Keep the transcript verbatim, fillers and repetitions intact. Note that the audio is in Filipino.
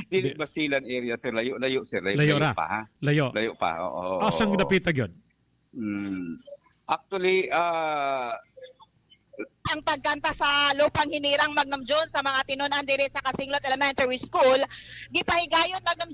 Dili basilan area sir, layo-layo sir, layo, Layo layo ra. pa ha. Layo. Layo pa. Oo. Ah, sang oo. dapita gyud? Mm. Actually, ah ang pagkanta sa Lupang Hinirang Magnum Jones sa mga tinunan diri sa Kasinglot Elementary School, gipahigayon Magnum